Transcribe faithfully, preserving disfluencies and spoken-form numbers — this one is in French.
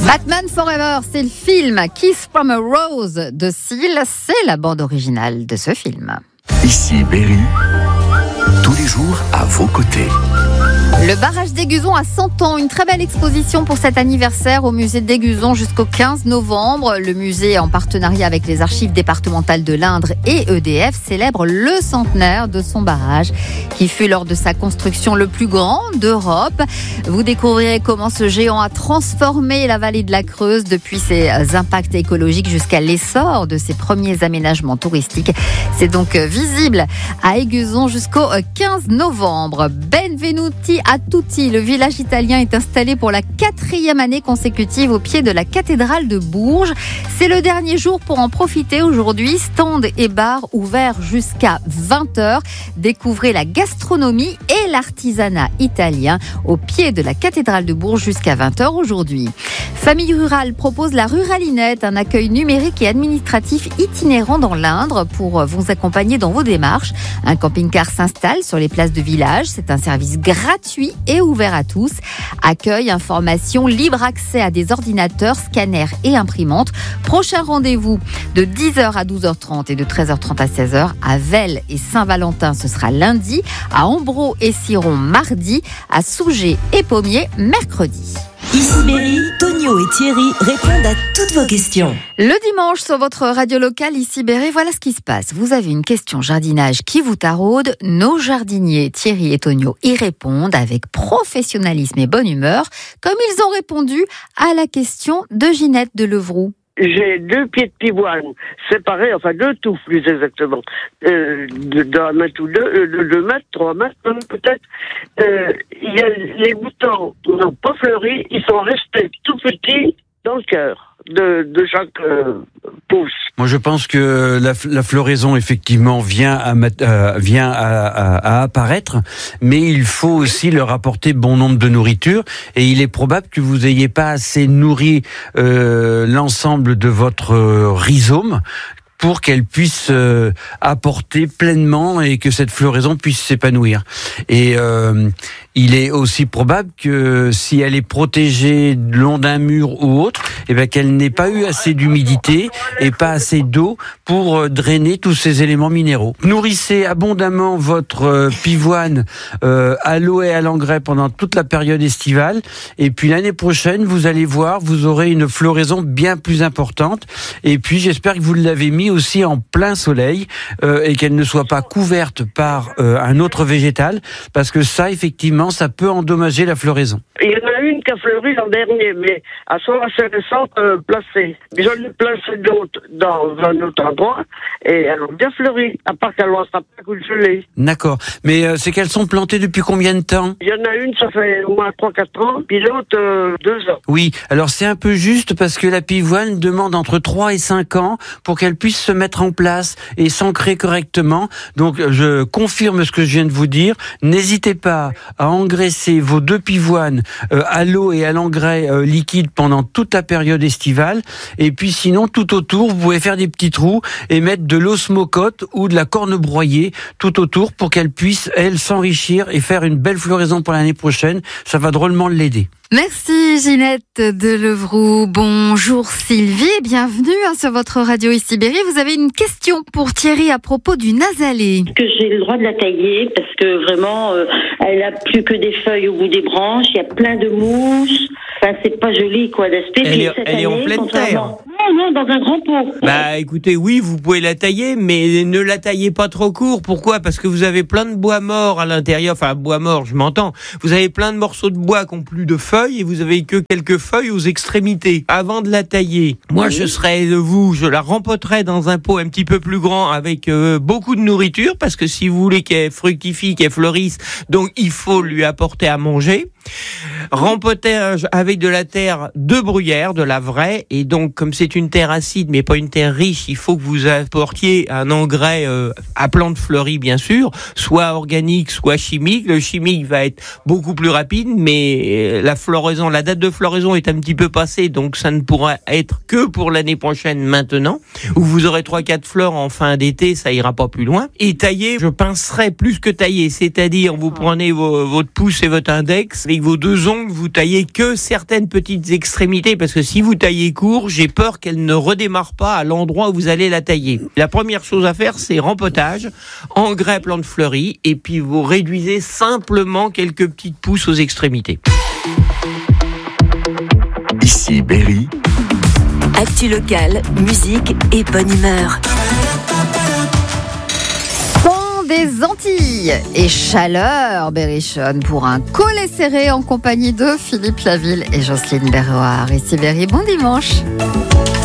Batman Forever, c'est le film Kiss from a Rose de Seal, c'est la bande originale de ce film. Ici Berry, tous les jours à vos côtés. Le barrage d'Aiguzon a cent ans, une très belle exposition pour cet anniversaire au musée d'Aiguzon jusqu'au quinze novembre. Le musée, en partenariat avec les archives départementales de l'Indre et E D F, célèbre le centenaire de son barrage qui fut lors de sa construction le plus grand d'Europe. Vous découvrirez comment ce géant a transformé la vallée de la Creuse depuis ses impacts écologiques jusqu'à l'essor de ses premiers aménagements touristiques. C'est donc visible à Aiguzon jusqu'au quinze novembre. Benvenuti a tutti, le village italien est installé pour la quatrième année consécutive au pied de la cathédrale de Bourges. C'est le dernier jour pour en profiter aujourd'hui. Stand et bar ouverts jusqu'à vingt heures. Découvrez la gastronomie et l'artisanat italien au pied de la cathédrale de Bourges jusqu'à vingt heures aujourd'hui. Famille Rurale propose la Ruralinette, un accueil numérique et administratif itinérant dans l'Indre pour vous accompagner dans vos démarches. Un camping-car s'installe sur les places de village. C'est un service gratuit et ouvert à tous. Accueil, information, libre accès à des ordinateurs, scanners et imprimantes. Prochain rendez-vous de dix heures à douze heures trente et de treize heures trente à seize heures. À Vels et Saint-Valentin, ce sera lundi. À Ambro et Ciron, mardi. À Souget et Pommier, mercredi. Ici Berry, Tonio et Thierry répondent à toutes vos questions. Le dimanche, sur votre radio locale, ici Berry, voilà ce qui se passe. Vous avez une question jardinage qui vous taraude. Nos jardiniers, Thierry et Tonio, y répondent avec professionnalisme et bonne humeur, comme ils ont répondu à la question de Ginette de Levroux. J'ai deux pieds de pivoine séparés, enfin deux touffes plus exactement, euh, d'un mètre ou deux, euh, de deux mètres, trois mètres peut-être. Euh, il y a les boutons n'ont pas fleuri, ils sont restés tout petits dans le cœur de, de chaque euh, pouce. Moi, je pense que la, la floraison, effectivement, vient à, euh, vient à, à, à apparaître, mais il faut aussi leur apporter bon nombre de nourriture. Et il est probable que vous n'ayez pas assez nourri euh, l'ensemble de votre euh, rhizome pour qu'elle puisse euh, apporter pleinement et que cette floraison puisse s'épanouir. Et euh, il est aussi probable que si elle est protégée le long d'un mur ou autre, eh ben qu'elle n'ait pas eu assez d'humidité et pas assez d'eau pour euh, drainer tous ces éléments minéraux. Nourrissez abondamment votre euh, pivoine euh, à l'eau et à l'engrais pendant toute la période estivale. Et puis l'année prochaine, vous allez voir, vous aurez une floraison bien plus importante. Et puis j'espère que vous l'avez mis aussi en plein soleil euh, et qu'elle ne soit pas couverte par euh, un autre végétal, parce que ça, effectivement, ça peut endommager la floraison. Il y en a une qui a fleuri l'an dernier, mais elles sont assez récentes euh, placées. J'en ai placé d'autres dans un autre endroit et elles ont bien fleuri, à part qu'elles vont s'attraper à coup de gelée. D'accord. Mais euh, c'est qu'elles sont plantées depuis combien de temps ? Il y en a une, ça fait au moins trois quatre ans, puis l'autre, euh, deux ans. Oui, alors c'est un peu juste parce que la pivoine demande entre trois et cinq ans pour qu'elle puisse se mettre en place et s'ancrer correctement. Donc je confirme ce que je viens de vous dire. N'hésitez pas à engraisser vos deux pivoines euh, à l'eau et à l'engrais euh, liquide pendant toute la période estivale. Et puis sinon, tout autour, vous pouvez faire des petits trous et mettre de l'osmocote ou de la corne broyée tout autour pour qu'elle puisse, elle, s'enrichir et faire une belle floraison pour l'année prochaine. Ça va drôlement l'aider. Merci Ginette de Levroux. Bonjour Sylvie, bienvenue hein, sur votre radio ici Berry. Vous avez une question pour Thierry à propos du nasalé. Que j'ai le droit de la tailler parce que vraiment, euh, elle a plus que des feuilles au bout des branches. Il y a plein de mouches. Enfin, c'est pas joli quoi d'aspect. Elle est, elle année, est en pleine terre. Non, non, dans un grand pot. Bah écoutez, oui, vous pouvez la tailler, mais ne la taillez pas trop court. Pourquoi ? Parce que vous avez plein de bois morts à l'intérieur. Enfin, bois mort, je m'entends. Vous avez plein de morceaux de bois qui ont plus de feuilles et vous avez que quelques feuilles aux extrémités. Avant de la tailler, moi je serais de vous, je la rempoterais dans un pot un petit peu plus grand avec euh, beaucoup de nourriture, parce que si vous voulez qu'elle fructifie, qu'elle fleurisse, donc il faut lui apporter à manger. Rempotage avec de la terre de bruyère, de la vraie, et donc comme c'est une terre acide mais pas une terre riche, il faut que vous apportiez un engrais euh, à plantes fleuries bien sûr, soit organique, soit chimique. Le chimique va être beaucoup plus rapide, mais la floraison, la date de floraison est un petit peu passée, donc ça ne pourra être que pour l'année prochaine maintenant, où vous aurez trois quatre fleurs en fin d'été, ça ira pas plus loin. Et tailler, je pincerais plus que tailler, c'est-à-dire vous prenez vos, votre pouce et votre index, et avec vos deux ongles, vous taillez que certaines petites extrémités, parce que si vous taillez court, j'ai peur qu'elle ne redémarre pas à l'endroit où vous allez la tailler. La première chose à faire, c'est rempotage, engrais plantes fleuries, et puis vous réduisez simplement quelques petites pousses aux extrémités. Ici Berry. Actu locale, musique et bonne humeur. Temps des Antilles et chaleur berrichonne pour un collet serré en compagnie de Philippe Laville et Jocelyne Berroir. Ici Berry, bon dimanche.